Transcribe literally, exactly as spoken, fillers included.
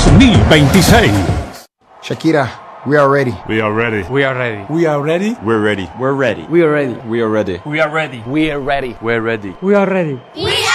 dos mil veintiséis. Shakira, we are ready. We are ready. We are ready. We are ready. We're ready. We're ready. We are ready. We are ready. We are ready. We are ready. We're ready. We are ready. We